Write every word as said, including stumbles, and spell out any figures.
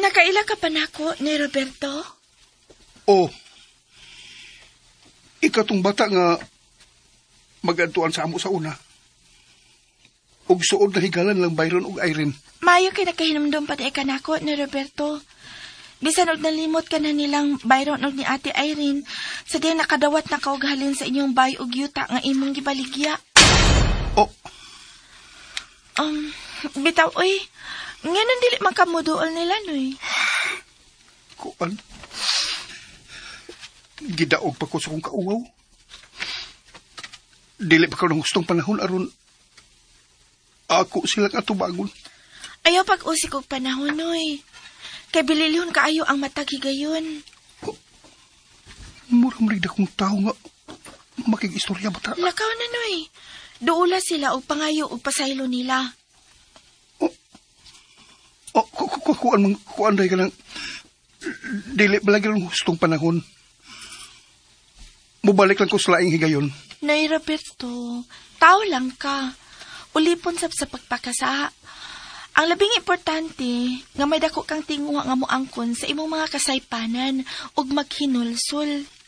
Nakaila ka pa nako ni Roberto? Oh. Ikatong bata nga magantuan sa amo sa una. Og suod na higalan lang Byron og Irene. Mayo kay nakahinumdum pa di ka nako ni Roberto. Bisan og nalimot ka na nilang Byron og ni Ate Irene, sa di nakadawat na kaughalin sa inyong bay og yuta nga imong gibaligya. Oh. Um, bitaw oy. Ngayon dili makamuduol nila noy. Kuan. Gidaog pa ko sa kong kauwaw. Dili pa ko ng gustong panahon aron ako silang atubangon. Ayaw pag-usik og panahon noy. Kay bililyon kaayo ang matagigayon. Oh, Muram rin akong tao nga makig-istorya bata. Lakaw na noy. Duula sila og pangayo og pasaylo nila. Oh, kuan mang kuan day ka lang. Dili balagi lang gustong panahon. Mubalik lang ko sa laing higayon. Nay Roberto, tao lang ka. Ulipon sab sa pagpakasa. Ang labing importante, nga may dako kang tinguha nga moangkon sa imong mga kasaypanan ug maghinulsol.